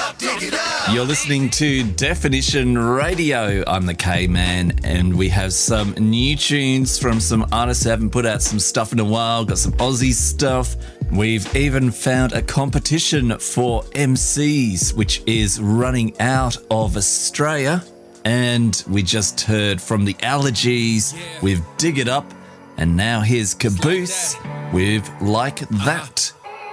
You're listening to Definition Radio. I'm the K-Man, and we have some new tunes from some artists who haven't put out some stuff in a while. Got some Aussie stuff. We've even found a competition for MCs, which is running out of Australia. And we just heard from the Allergies with Dig It Up. And now here's Caboose with Like That.